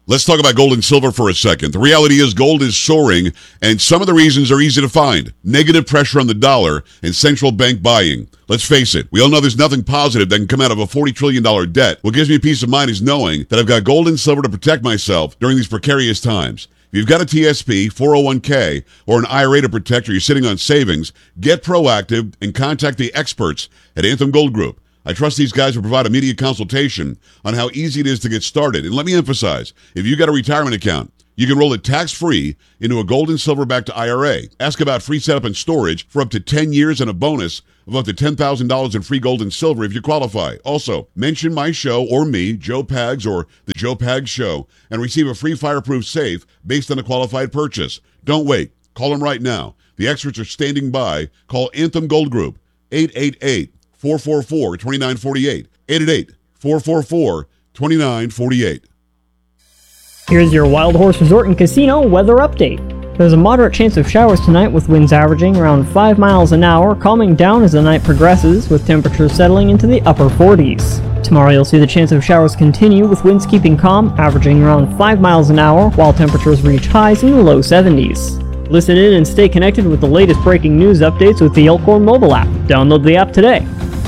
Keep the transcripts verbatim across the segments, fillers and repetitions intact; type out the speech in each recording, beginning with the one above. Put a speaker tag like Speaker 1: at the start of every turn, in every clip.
Speaker 1: Let's talk about gold and silver for a second. The reality is gold is soaring, and some of the reasons are easy to find. Negative pressure on the dollar and central bank buying. Let's face it, we all know there's nothing positive that can come out of a forty trillion dollars debt. What gives me peace of mind is knowing that I've got gold and silver to protect myself during these precarious times. If you've got a T S P, four oh one k, or an I R A to protect, or you're sitting on savings, get proactive and contact the experts at Anthem Gold Group. I trust these guys will provide immediate consultation on how easy it is to get started. And let me emphasize, if you got a retirement account, you can roll it tax-free into a gold and silver-backed I R A. Ask about free setup and storage for up to ten years and a bonus of up to ten thousand dollars in free gold and silver if you qualify. Also, mention my show or me, Joe Pags or The Joe Pags Show, and receive a free fireproof safe based on a qualified purchase. Don't wait. Call them right now. The experts are standing by. Call Anthem Gold Group, eight eight eight, four four four, two nine four eight, eight eight eight, four four four, two nine four eight.
Speaker 2: Here's your Wild Horse Resort and Casino weather update. There's a moderate chance of showers tonight with winds averaging around five miles an hour, calming down as the night progresses with temperatures settling into the upper forties. Tomorrow you'll see the chance of showers continue with winds keeping calm, averaging around five miles an hour, while temperatures reach highs in the low seventies. Listen in and stay connected with the latest breaking news updates with the Elkhorn mobile app. Download the app today.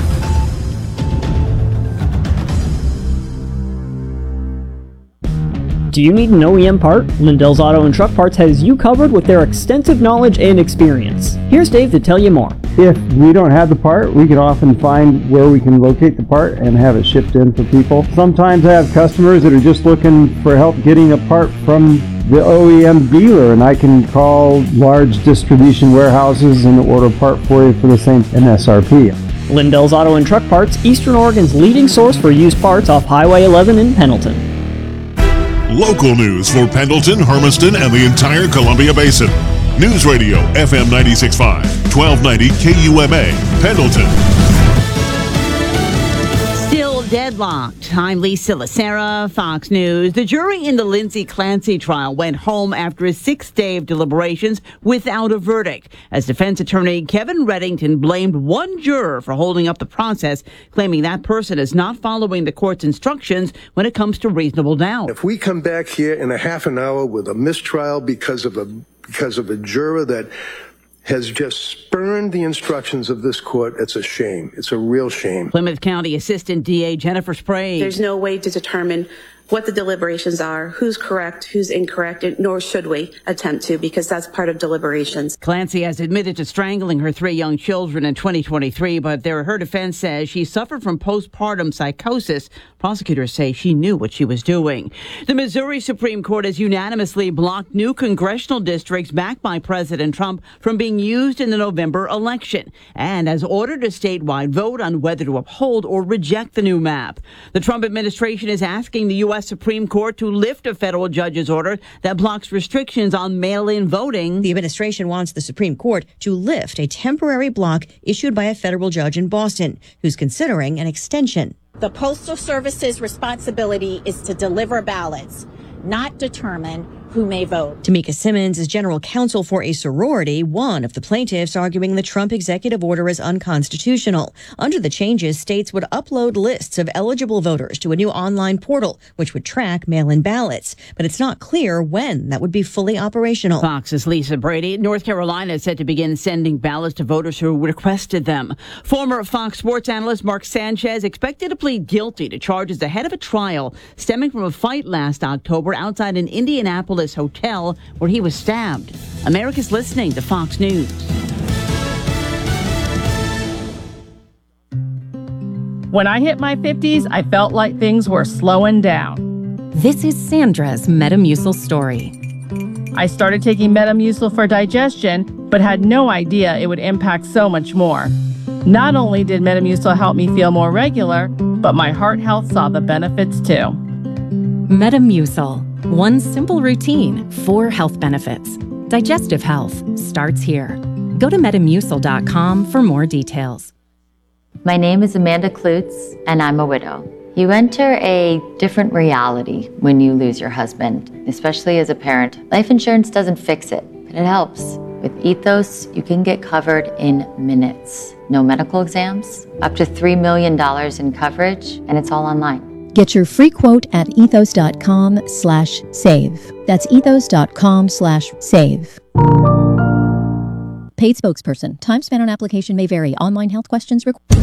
Speaker 2: Do you need an O E M part? Lindell's Auto and Truck Parts has you covered with their extensive knowledge and experience. Here's Dave to tell you more.
Speaker 3: If we don't have the part, we can often find where we can locate the part and have it shipped in for people. Sometimes I have customers that are just looking for help getting a part from the O E M dealer, and I can call large distribution warehouses and order a part for you for the same M S R P.
Speaker 2: Lindell's Auto and Truck Parts, Eastern Oregon's leading source for used parts off Highway eleven in Pendleton.
Speaker 4: Local news for Pendleton, Hermiston, and the entire Columbia Basin. News Radio, F M ninety-six point five, twelve ninety K U M A, Pendleton.
Speaker 5: Still deadlocked. I'm Lisa Lacera, Fox News. The jury in the Lindsay Clancy trial went home after a sixth day of deliberations without a verdict, as defense attorney Kevin Reddington blamed one juror for holding up the process, claiming that person is not following the court's instructions when it comes to reasonable doubt.
Speaker 6: If we come back here in a half an hour with a mistrial because of a because of a juror that has just spurned the instructions of this court, it's a shame. It's a real shame.
Speaker 5: Plymouth County Assistant D A Jennifer Sprague.
Speaker 7: There's no way to determine what the deliberations are, who's correct, who's incorrect, nor should we attempt to, because that's part of deliberations.
Speaker 5: Clancy has admitted to strangling her three young children in twenty twenty-three, but there, her defense says she suffered from postpartum psychosis. Prosecutors say she knew what she was doing. The Missouri Supreme Court has unanimously blocked new congressional districts backed by President Trump from being used in the November election, and has ordered a statewide vote on whether to uphold or reject the new map. The Trump administration is asking the U S Supreme Court to lift a federal judge's order that blocks restrictions on mail-in voting.
Speaker 8: The administration wants the Supreme Court to lift a temporary block issued by a federal judge in Boston, who's considering an extension.
Speaker 9: The Postal Service's responsibility is to deliver ballots, not determine who may vote.
Speaker 8: Tamika Simmons is general counsel for a sorority, one of the plaintiffs arguing the Trump executive order is unconstitutional. Under the changes, states would upload lists of eligible voters to a new online portal, which would track mail-in ballots. But it's not clear when that would be fully operational.
Speaker 5: Fox's Lisa Brady. North Carolina is set to begin sending ballots to voters who requested them. Former Fox Sports analyst Mark Sanchez expected to plead guilty to charges ahead of a trial stemming from a fight last October outside an Indianapolis hotel where he was stabbed. America's listening to Fox News.
Speaker 10: When I hit my fifties, I felt like things were slowing down.
Speaker 11: This is Sandra's Metamucil story.
Speaker 10: I started taking Metamucil for digestion, but had no idea it would impact so much more. Not only did Metamucil help me feel more regular, but my heart health saw the benefits too.
Speaker 11: Metamucil. One simple routine, four health benefits. Digestive health starts here. Go to metamucil dot com for more details.
Speaker 12: My name is Amanda Klutz, and I'm a widow. You enter a different reality when you lose your husband, especially as a parent. Life insurance doesn't fix it, but it helps. With Ethos, you can get covered in minutes. No medical exams, up to three million dollars in coverage, and it's all online.
Speaker 13: Get your free quote at ethos.com slash save. That's ethos.com slash save. Paid spokesperson. Time spent on application may vary. Online health questions required.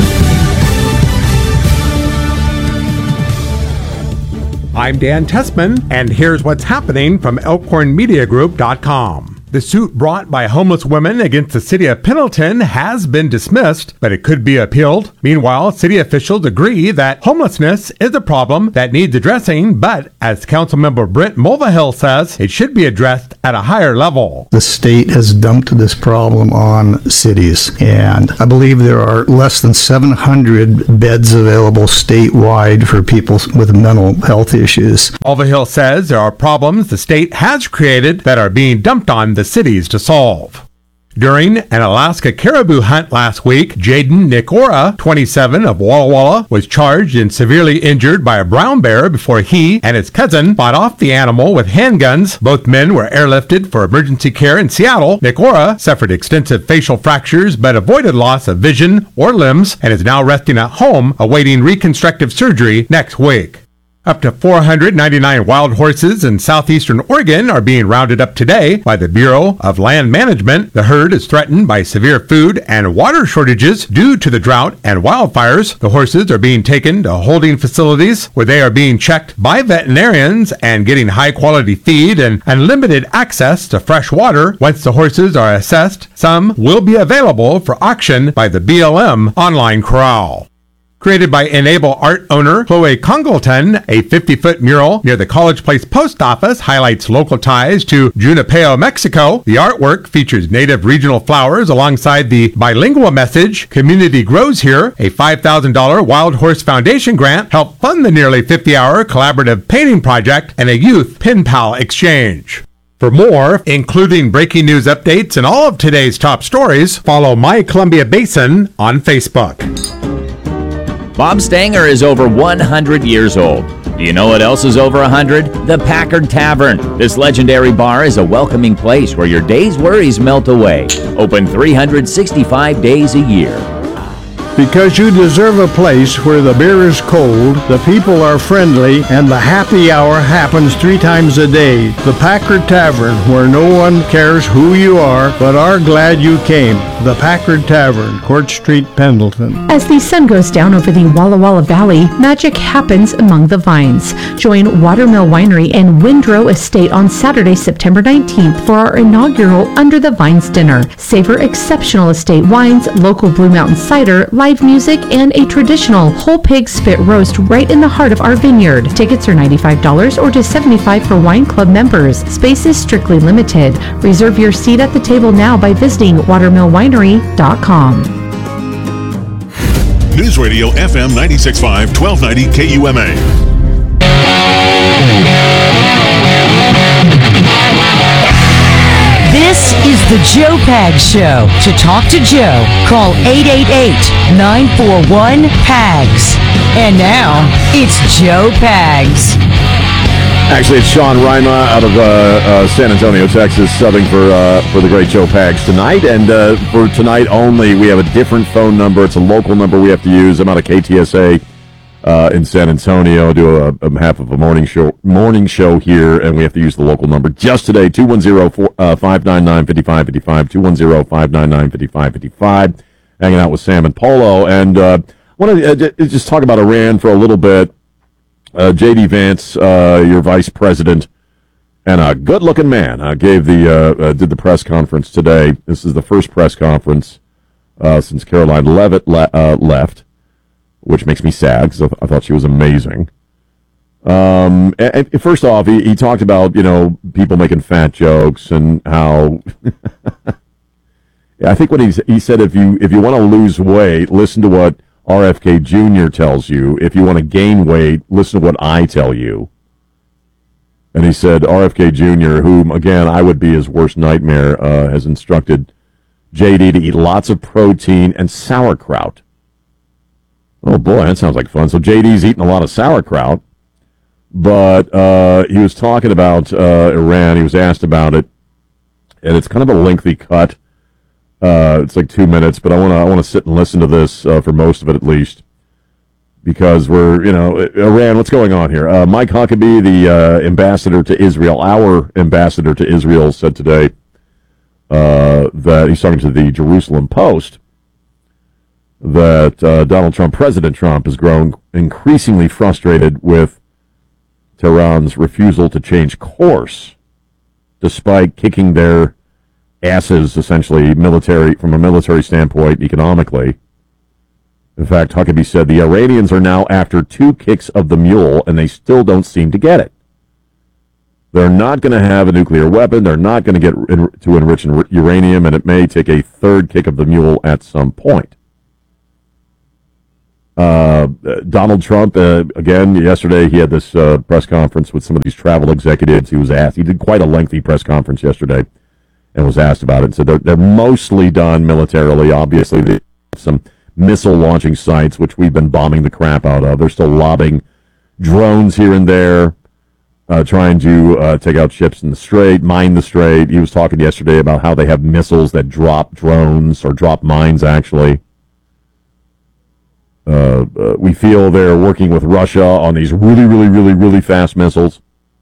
Speaker 14: I'm Dan Tessman, and here's what's happening from elkhorn media group dot com. The suit brought by homeless women against the city of Pendleton has been dismissed, but it could be appealed. Meanwhile, city officials agree that homelessness is a problem that needs addressing, but as Councilmember Brent Mulvihill says, it should be addressed at a higher level.
Speaker 15: The state has dumped this problem on cities, and I believe there are less than seven hundred beds available statewide for people with mental health issues.
Speaker 14: Mulvihill says there are problems the state has created that are being dumped on the cities to solve. During an Alaska caribou hunt last week, Jaden Nikora, twenty-seven, of Walla Walla, was charged and severely injured by a brown bear before he and his cousin fought off the animal with handguns. Both men were airlifted for emergency care in Seattle. Nikora suffered extensive facial fractures but avoided loss of vision or limbs and is now resting at home awaiting reconstructive surgery next week. Up to four hundred ninety-nine wild horses in southeastern Oregon are being rounded up today by the Bureau of Land Management. The herd is threatened by severe food and water shortages due to the drought and wildfires. The horses are being taken to holding facilities where they are being checked by veterinarians and getting high-quality feed and unlimited access to fresh water. Once the horses are assessed, some will be available for auction by the B L M online corral. Created by Enable Art owner Chloe Congleton, a fifty-foot mural near the College Place post office highlights local ties to Junipero, Mexico. The artwork features native regional flowers alongside the bilingual message, "Community Grows Here." A five thousand dollars Wild Horse Foundation grant helped fund the nearly fifty-hour collaborative painting project and a youth pen pal exchange. For more, including breaking news updates and all of today's top stories, follow My Columbia Basin on Facebook.
Speaker 16: Bob Stanger is over one hundred years old. Do you know what else is over one hundred? The Packard Tavern. This legendary bar is a welcoming place where your day's worries melt away. Open three hundred sixty-five days a year.
Speaker 3: Because you deserve a place where the beer is cold, the people are friendly, and the happy hour happens three times a day. The Packard Tavern, where no one cares who you are, but are glad you came. The Packard Tavern, Court Street, Pendleton.
Speaker 17: As the sun goes down over the Walla Walla Valley, magic happens among the vines. Join Watermill Winery and Windrow Estate on Saturday, September nineteenth for our inaugural Under the Vines dinner. Savor exceptional estate wines, local Blue Mountain cider, live music, and a traditional whole pig spit roast right in the heart of our vineyard. Tickets are ninety-five dollars or just seventy-five dollars for wine club members. Space is strictly limited. Reserve your seat at the table now by visiting watermill winery dot com.
Speaker 4: News Radio F M ninety-six point five, twelve ninety K U M A.
Speaker 18: This is the Joe Pags Show. To talk to Joe, call eight eight eight, nine four one, P A G S. And now, it's Joe Pags.
Speaker 19: Actually, it's Sean Rima out of uh, uh, San Antonio, Texas, subbing for uh, for the great Joe Pags tonight. And uh, for tonight only, we have a different phone number. It's a local number we have to use. I'm out of K T S A uh, in San Antonio. I do a, a half of a morning show morning show here, and we have to use the local number just today, two one zero, five nine nine, five five five five, two one zero, five nine nine, five five five five. Hanging out with Sam and Polo. And uh, I want to uh, just talk about Iran for a little bit. Uh, J D. Vance, uh, your vice president, and a good-looking man, uh, gave the uh, uh, did the press conference today. This is the first press conference uh, since Caroline Leavitt le- uh, left, which makes me sad because I, th- I thought she was amazing. Um, and, and first off, he, he talked about you know people making fat jokes and how. I think what he he said if you if you want to lose weight, listen to what R F K Junior tells you. If you want to gain weight, listen to what I tell you. And he said R F K Junior, whom, again, I would be his worst nightmare, uh, has instructed J D to eat lots of protein and sauerkraut. Oh, boy, that sounds like fun. So J D's eating a lot of sauerkraut. But uh, he was talking about uh, Iran. He was asked about it. And it's kind of a lengthy cut. Uh, it's like two minutes, but I want to I want to sit and listen to this uh, for most of it at least, because we're, you know, Iran, what's going on here? Uh, Mike Huckabee, the uh, ambassador to Israel, our ambassador to Israel, said today uh, that he's talking to the Jerusalem Post that uh, Donald Trump, President Trump, has grown increasingly frustrated with Tehran's refusal to change course, despite kicking their asses, essentially, military from a military standpoint, economically. In fact, Huckabee said the Iranians are now after two kicks of the mule, and they still don't seem to get it. They're not going to have a nuclear weapon. They're not going to get in, to enrich uranium, and it may take a third kick of the mule at some point. Uh, Donald Trump, uh, again, yesterday he had this uh, press conference with some of these travel executives. He was asked, he did quite a lengthy press conference yesterday and was asked about it. And said they're, they're mostly done militarily. Obviously, they have some missile launching sites, which we've been bombing the crap out of. They're still lobbing drones here and there, uh, trying to uh, take out ships in the Strait, mine the Strait. He was talking yesterday about how they have missiles that drop drones or drop mines, actually. Uh, uh, we feel they're working with Russia on these really, really, really, really fast missiles.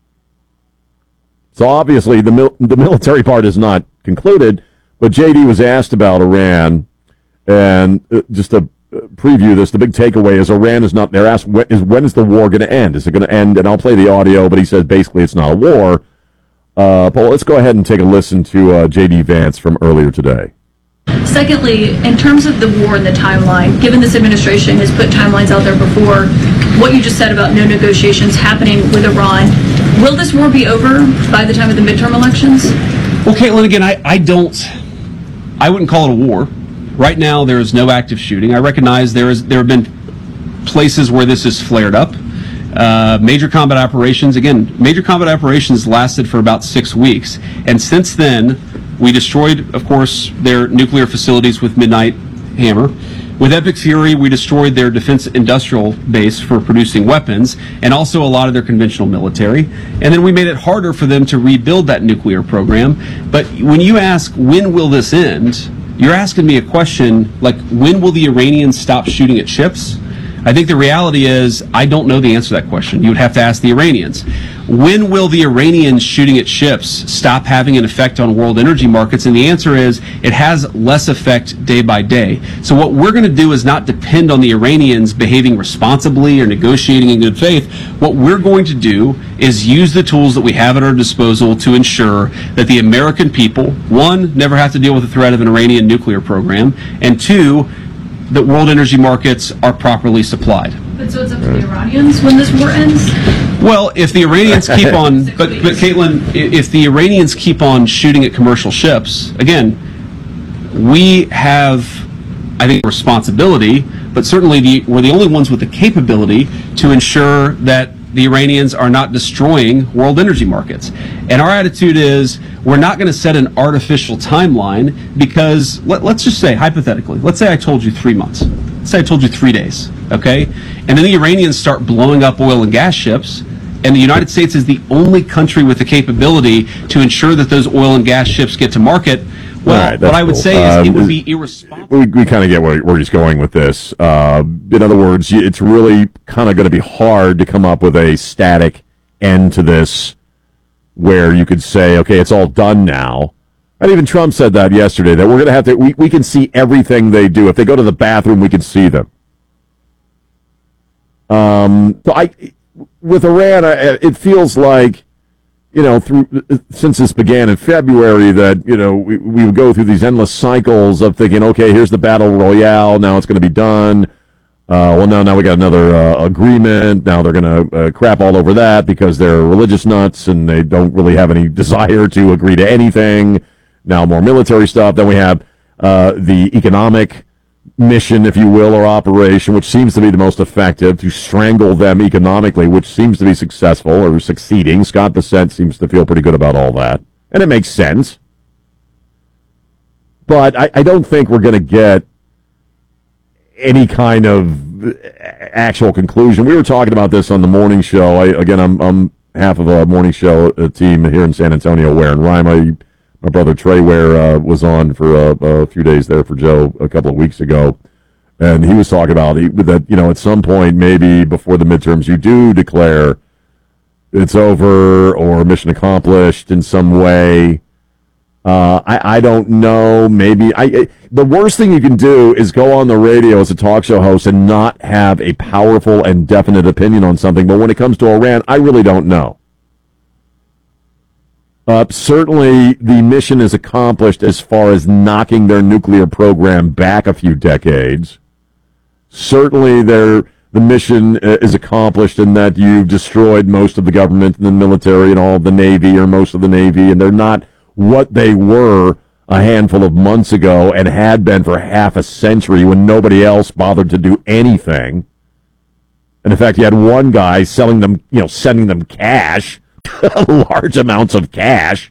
Speaker 19: So obviously the mil- the military part is not concluded, but J D was asked about Iran, and uh, just to uh, preview this, the big takeaway is Iran is not, they're asked, when is, when is the war going to end? Is it going to end? And I'll play the audio, but he says basically it's not a war. Uh, but let's go ahead and take a listen to uh, J D Vance from earlier today.
Speaker 20: Secondly, in terms of the war and the timeline, given this administration has put timelines out there before, what you just said about no negotiations happening with Iran, will this war be over by the time of the midterm elections?
Speaker 21: Well, Caitlin, again, I, I don't, I wouldn't call it a war. Right now, there is no active shooting. I recognize there is there have been places where this has flared up. Uh, major combat operations, again, major combat operations lasted for about six weeks. And since then, we destroyed, of course, their nuclear facilities with Midnight Hammer. With Epic Fury, we destroyed their defense industrial base for producing weapons and also a lot of their conventional military. And then we made it harder for them to rebuild that nuclear program. But when you ask, when will this end? You're asking me a question like, when will the Iranians stop shooting at ships? I think the reality is, I don't know the answer to that question. You would have to ask the Iranians. When will the Iranians shooting at ships stop having an effect on world energy markets? And the answer is, it has less effect day by day. So what we're going to do is not depend on the Iranians behaving responsibly or negotiating in good faith. What we're going to do is use the tools that we have at our disposal to ensure that the American people, one, never have to deal with the threat of an Iranian nuclear program, and two, that world energy markets are properly supplied.
Speaker 20: But so it's up to the Iranians when this war ends?
Speaker 21: Well, if the Iranians keep on, but, but Caitlin, if the Iranians keep on shooting at commercial ships, again, we have, I think, a responsibility, but certainly the, we're the only ones with the capability to ensure that the Iranians are not destroying world energy markets. And our attitude is, we're not going to set an artificial timeline because, let, let's just say, hypothetically, let's say I told you three months. Let's say I told you three days, okay? And then the Iranians start blowing up oil and gas ships, and the United States is the only country with the capability to ensure that those oil and gas ships get to market. Well,
Speaker 19: right,
Speaker 21: what I would
Speaker 19: cool.
Speaker 21: say is
Speaker 19: um,
Speaker 21: it would be irresponsible.
Speaker 19: We, we kind of get where, where he's going with this. Uh, in other words, it's really kind of going to be hard to come up with a static end to this where you could say, okay, it's all done now. And even Trump said that yesterday, that we're going to have to, we, we can see everything they do. If they go to the bathroom, we can see them. Um, so I, with Iran, I, it feels like, you know, through since this began in February, that, you know, we, we would go through these endless cycles of thinking, okay, here's the battle royale, now it's going to be done. Uh, well, now, now we got another uh, agreement. Now they're going to uh, crap all over that because they're religious nuts and they don't really have any desire to agree to anything. Now more military stuff. Then we have uh, the economic mission, if you will, or operation, which seems to be the most effective to strangle them economically, which seems to be successful or succeeding. Scott Bessent seems to feel pretty good about all that. And it makes sense. But I, I don't think we're going to get any kind of actual conclusion. We were talking about this on the morning show. I, again, I'm, I'm half of a morning show team here in San Antonio, Ware and Rima. My brother Trey Ware uh, was on for a, a few days there for Joe a couple of weeks ago. And he was talking about he, that, you know, at some point, maybe before the midterms, you do declare it's over or mission accomplished in some way. Uh, I, I don't know. Maybe I, I. The worst thing you can do is go on the radio as a talk show host and not have a powerful and definite opinion on something. But when it comes to Iran, I really don't know. Uh, certainly, the mission is accomplished as far as knocking their nuclear program back a few decades. Certainly, their the mission is accomplished in that you've destroyed most of the government and the military and all of the Navy, or most of the Navy, and they're not what they were a handful of months ago and had been for half a century when nobody else bothered to do anything. And in fact, you had one guy selling them, you know, sending them cash, large amounts of cash.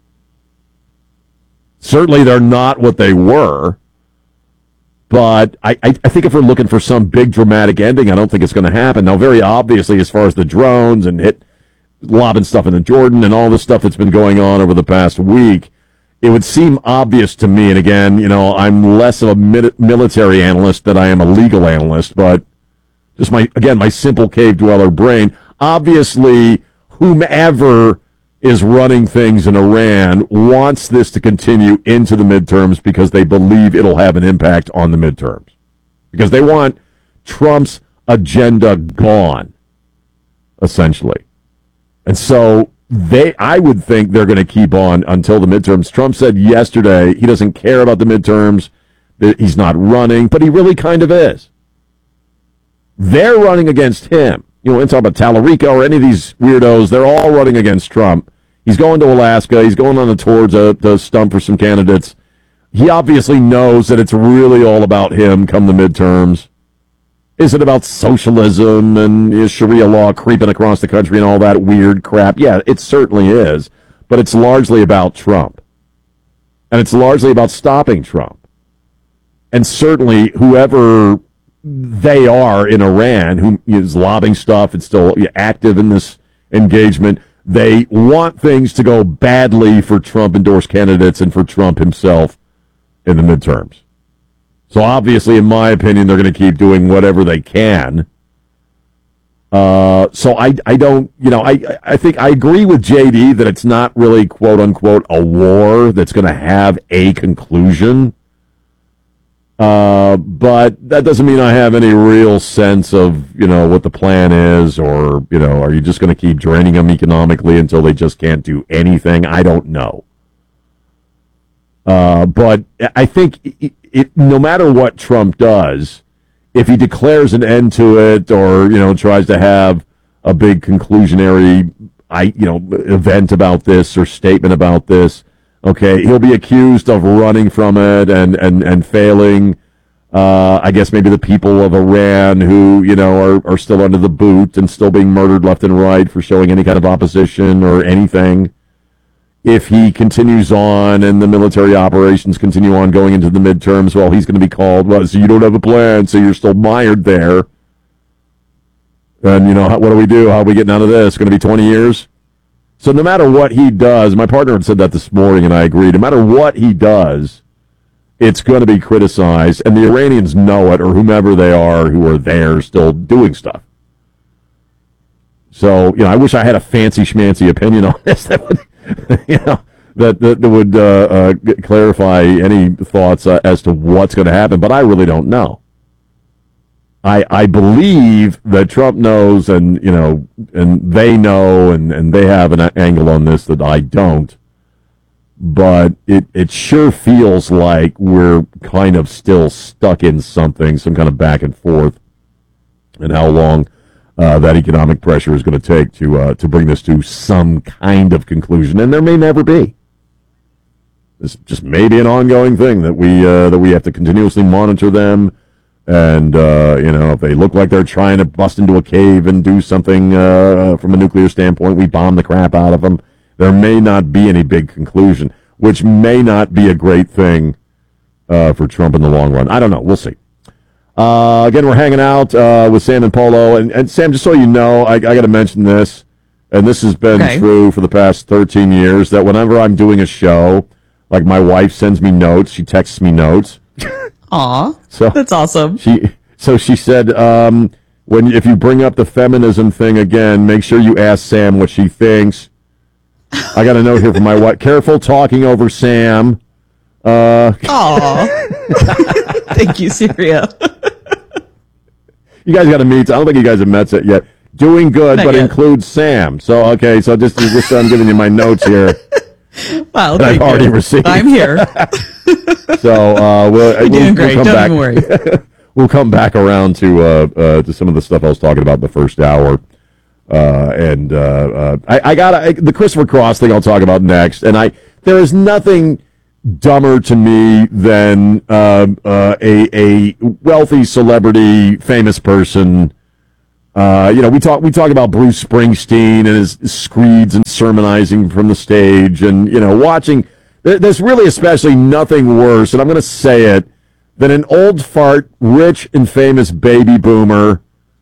Speaker 19: Certainly, they're not what they were. But I, I, I think if we're looking for some big dramatic ending, I don't think it's going to happen. Now, very obviously, as far as the drones and hit lobbing stuff into Jordan and all this stuff that's been going on over the past week, it would seem obvious to me, and again, you know, I'm less of a military analyst than I am a legal analyst, but just my, again, my simple cave dweller brain, obviously, whomever is running things in Iran wants this to continue into the midterms because they believe it'll have an impact on the midterms. Because they want Trump's agenda gone, essentially. And so they, I would think they're going to keep on until the midterms. Trump said yesterday he doesn't care about the midterms, that he's not running, but he really kind of is. They're running against him. You know, we're talking about Tallarico or any of these weirdos, they're all running against Trump. He's going to Alaska. He's going on a tour to, to stump for some candidates. He obviously knows that it's really all about him come the midterms. Is it about socialism and is Sharia law creeping across the country and all that weird crap? Yeah, it certainly is. But it's largely about Trump. And it's largely about stopping Trump. And certainly whoever they are in Iran, who is lobbing stuff and still active in this engagement, they want things to go badly for Trump-endorsed candidates and for Trump himself in the midterms. So obviously, in my opinion, they're going to keep doing whatever they can. Uh, so I, I don't, you know, I, I think I agree with J D that it's not really, quote unquote, a war that's going to have a conclusion. Uh, but that doesn't mean I have any real sense of, you know, what the plan is, or, you know, are you just going to keep draining them economically until they just can't do anything? I don't know. Uh, but I think it, it, no matter what Trump does, if he declares an end to it, or, you know, tries to have a big conclusionary, I, you know, event about this or statement about this, okay, he'll be accused of running from it and, and, and failing. Uh, I guess maybe the people of Iran who, you know, are, are still under the boot and still being murdered left and right for showing any kind of opposition or anything. If he continues on and the military operations continue on going into the midterms, well, he's going to be called, well, so you don't have a plan, so you're still mired there. And, you know, what do we do? How are we getting out of this? It's going to be twenty years? So no matter what he does, my partner had said that this morning, and I agree, no matter what he does, it's going to be criticized, and the Iranians know it, or whomever they are who are there still doing stuff. So, you know, I wish I had a fancy schmancy opinion on this that would, you know, that, that, that would uh, uh, clarify any thoughts uh, as to what's going to happen, but I really don't know. I, I believe that Trump knows, and, you know, and they know, and, and they have an angle on this that I don't. But it, it sure feels like we're kind of still stuck in something, some kind of back and forth, and how long uh, that economic pressure is going to take to uh, to bring this to some kind of conclusion, and there may never be. This just may be an ongoing thing that we uh, that we have to continuously monitor them. And, uh, you know, if they look like they're trying to bust into a cave and do something uh, from a nuclear standpoint, we bomb the crap out of them. There may not be any big conclusion, which may not be a great thing uh, for Trump in the long run. I don't know. We'll see. Uh, again, we're hanging out uh, with Sam and Polo. And, and Sam, just so you know, I, I got to mention this, and this has been okay. true for the past thirteen years, that whenever I'm doing a show, like my wife sends me notes, she texts me notes.
Speaker 5: Aw,
Speaker 19: so
Speaker 5: that's awesome.
Speaker 19: She so she said, um, when if you bring up the feminism thing again, make sure you ask Sam what she thinks. I got a note here from my wife. Careful talking over Sam. Uh,
Speaker 5: Aw. Thank you, Syria.
Speaker 19: You guys got to meet. I don't think you guys have met yet. Doing good,
Speaker 5: Not
Speaker 19: but
Speaker 5: yet.
Speaker 19: includes Sam. So, okay, so just, just I'm giving you my notes here.
Speaker 5: Wow,
Speaker 19: that I've
Speaker 5: thank
Speaker 19: already
Speaker 5: you.
Speaker 19: received.
Speaker 5: I'm here.
Speaker 19: So uh, we'll,
Speaker 5: You're
Speaker 19: we'll,
Speaker 5: doing
Speaker 19: we'll
Speaker 5: great.
Speaker 19: come
Speaker 5: Don't
Speaker 19: back.
Speaker 5: even worry.
Speaker 19: We'll come back around to uh, uh, to some of the stuff I was talking about in the first hour. Uh, and uh, uh, I, I got the Christopher Cross thing I'll talk about next. And I there is nothing dumber to me than uh, uh, a, a wealthy celebrity, famous person. Uh, you know, we talk we talk about Bruce Springsteen and his screeds and sermonizing from the stage, and you know, watching. There, there's really, especially, nothing worse, and I'm going to say it, than an old fart, rich and famous baby boomer,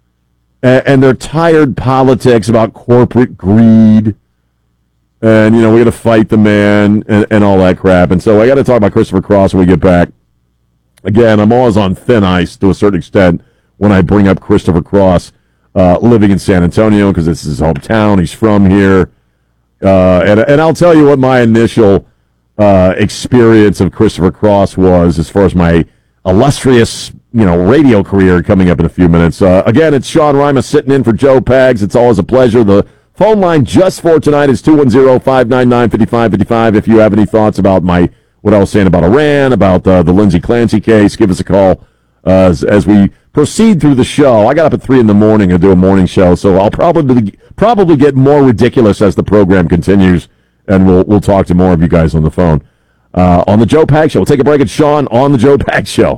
Speaker 19: and, and their tired politics about corporate greed, and you know, we got to fight the man and, and all that crap. And so I got to talk about Christopher Cross when we get back. Again, I'm always on thin ice to a certain extent when I bring up Christopher Cross. Uh, living in San Antonio because this is his hometown. He's from here. Uh, and, and I'll tell you what my initial uh, experience of Christopher Cross was as far as my illustrious, you know, radio career coming up in a few minutes. Uh, again, it's Sean Rima sitting in for Joe Pags. It's always a pleasure. The phone line just for tonight is two one zero, five nine nine, five five five five. If you have any thoughts about my what I was saying about Iran, about uh, the Lindsey Clancy case, give us a call uh, as, as we proceed through the show. I got up at three in the morning to do a morning show, so I'll probably probably get more ridiculous as the program continues, and we'll we'll talk to more of you guys on the phone uh, on the Joe Pags Show. We'll take a break at Sean on the Joe Pags Show.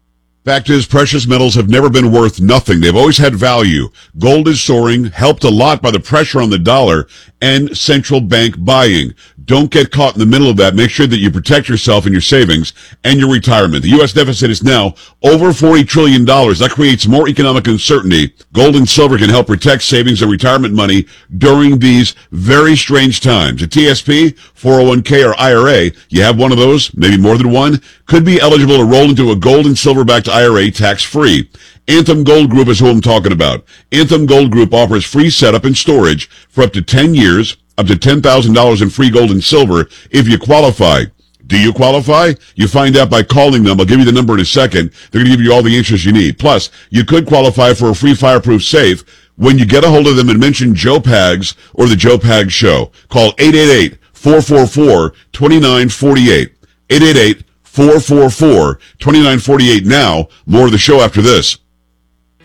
Speaker 4: Fact is, precious metals have never been worth nothing. They've always had value. Gold is soaring, helped a lot by the pressure on the dollar and central bank buying. Don't get caught in the middle of that. Make sure that you protect yourself and your savings and your retirement. The U S deficit is now over forty trillion dollars. That creates more economic uncertainty. Gold and silver can help protect savings and retirement money during these very strange times. A T S P, four oh one k, or I R A, you have one of those, maybe more than one, could be eligible to roll into a gold and silver-backed I R A tax-free. Anthem Gold Group is who I'm talking about. Anthem Gold Group offers free setup and storage for up to ten years, up to ten thousand dollars in free gold and silver if you qualify. Do you qualify? You find out by calling them. I'll give you the number in a second. They're going to give you all the answers you need. Plus, you could qualify for a free fireproof safe when you get a hold of them and mention Joe Pags or the Joe Pags Show. Call eight eight eight, four four four, two nine four eight. eight eight eight, four four four, two nine four eight now. More of the show after this.